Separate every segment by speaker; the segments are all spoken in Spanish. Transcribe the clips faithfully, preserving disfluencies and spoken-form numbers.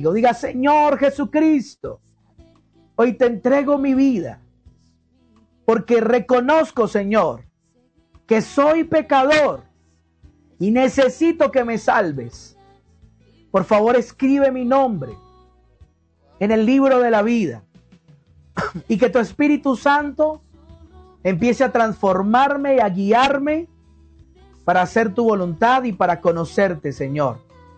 Speaker 1: contigo. Diga: Señor Jesucristo, hoy te entrego mi vida, porque reconozco, Señor, que soy pecador y necesito que me salves. Por favor, escribe mi nombre en el libro de la vida y que tu Espíritu Santo empiece a transformarme y a guiarme para hacer tu voluntad y para conocerte, Señor,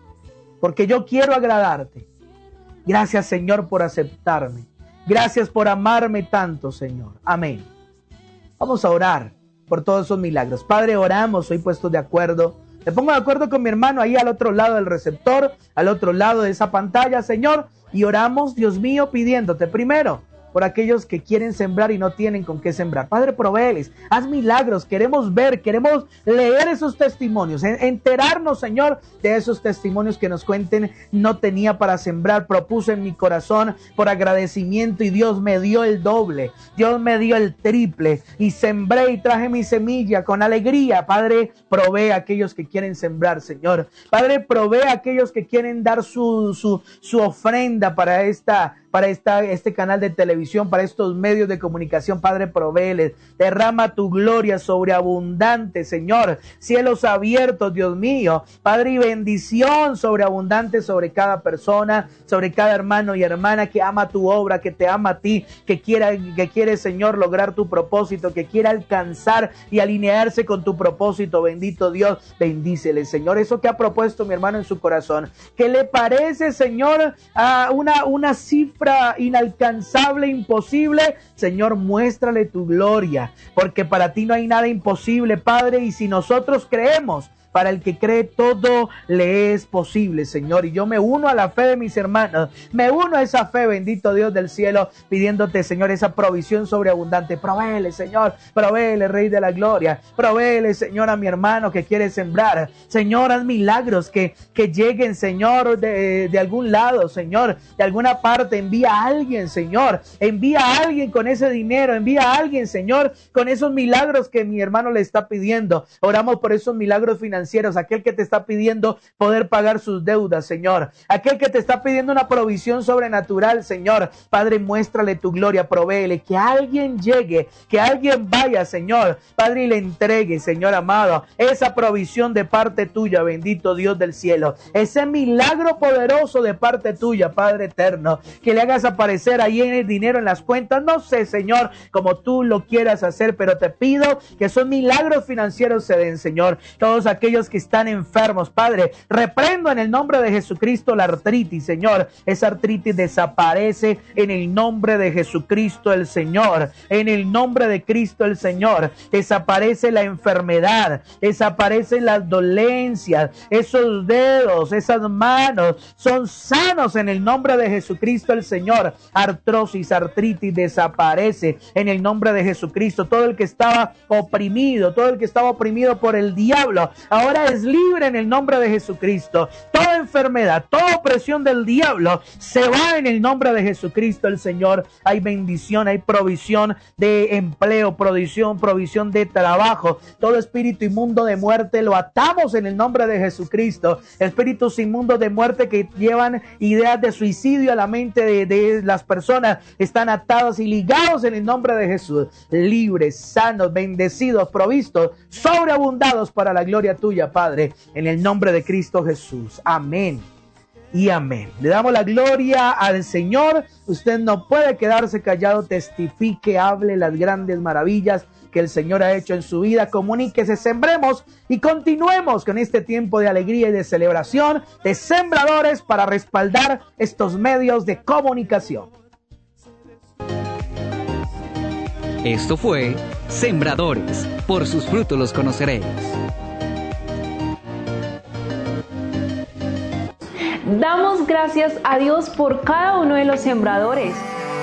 Speaker 1: porque yo quiero agradarte. Gracias, Señor, por aceptarme. Gracias por amarme tanto, Señor. Amén. Vamos a orar por todos esos milagros. Padre, oramos hoy puestos de acuerdo. Me pongo de acuerdo con mi hermano ahí al otro lado del receptor, al otro lado de esa pantalla, Señor, y oramos, Dios mío, pidiéndote primero por aquellos que quieren sembrar y no tienen con qué sembrar. Padre, provéeles, haz milagros, queremos ver, queremos leer esos testimonios, enterarnos, Señor, de esos testimonios que nos cuenten: no tenía para sembrar, propuse en mi corazón por agradecimiento y Dios me dio el doble, Dios me dio el triple y sembré y traje mi semilla con alegría. Padre, provee a aquellos que quieren sembrar, Señor. Padre, provee a aquellos que quieren dar su, su, su ofrenda para esta para esta, este canal de televisión, para estos medios de comunicación. Padre, provéeles, derrama tu gloria sobreabundante, Señor, cielos abiertos, Dios mío, Padre, y bendición sobreabundante sobre cada persona, sobre cada hermano y hermana que ama tu obra, que te ama a ti, que quiera, que quiere, Señor, lograr tu propósito, que quiera alcanzar y alinearse con tu propósito. Bendito Dios, bendícele, Señor, eso que ha propuesto mi hermano en su corazón, que le parece, Señor, a una, una cifra inalcanzable, imposible. Señor, muéstrale tu gloria, porque para ti no hay nada imposible, Padre, y si nosotros creemos, para el que cree todo le es posible, Señor. Y yo me uno a la fe de mis hermanos, me uno a esa fe, bendito Dios del cielo, pidiéndote, Señor, esa provisión sobreabundante. Provéele, Señor, provéele, Rey de la Gloria, provéele, Señor, a mi hermano que quiere sembrar. Señor, haz milagros que, que lleguen, Señor, de, de algún lado, Señor, de alguna parte. Envía a alguien, Señor, envía a alguien con ese dinero, envía a alguien, Señor, con esos milagros que mi hermano le está pidiendo. Oramos por esos milagros financieros. Aquel que te está pidiendo poder pagar sus deudas, Señor, aquel que te está pidiendo una provisión sobrenatural, Señor, Padre, muéstrale tu gloria, provéele, que alguien llegue, que alguien vaya, Señor, Padre, y le entregue, Señor amado, esa provisión de parte tuya, bendito Dios del cielo, ese milagro poderoso de parte tuya, Padre eterno, que le hagas aparecer ahí en el dinero en las cuentas. No sé, Señor, como tú lo quieras hacer, pero te pido que esos milagros financieros se den, Señor. Todos aquellos que están enfermos, Padre, reprendo en el nombre de Jesucristo la artritis, Señor. Esa artritis desaparece en el nombre de Jesucristo el Señor, en el nombre de Cristo el Señor. Desaparece la enfermedad, desaparecen las dolencias, esos dedos, esas manos son sanos en el nombre de Jesucristo el Señor. Artrosis, artritis desaparece en el nombre de Jesucristo. Todo el que estaba oprimido, todo el que estaba oprimido por el diablo, ahora es libre en el nombre de Jesucristo. Toda enfermedad, toda opresión del diablo se va en el nombre de Jesucristo el Señor. Hay bendición, hay provisión de empleo, provisión, provisión de trabajo. Todo espíritu inmundo de muerte lo atamos en el nombre de Jesucristo. Espíritus inmundos de muerte que llevan ideas de suicidio a la mente de, de las personas están atados y ligados en el nombre de Jesús. Libres, sanos, bendecidos, provistos, sobreabundados para la gloria tuya, Padre, en el nombre de Cristo Jesús. Amén y amén. Le damos la gloria al Señor. Usted no puede quedarse callado, testifique, hable las grandes maravillas que el Señor ha hecho en su vida. Comuníquese, sembremos y continuemos con este tiempo de alegría y de celebración de sembradores para respaldar estos medios de comunicación.
Speaker 2: Esto fue Sembradores, por sus frutos los conoceréis.
Speaker 3: Damos gracias a Dios por cada uno de los sembradores,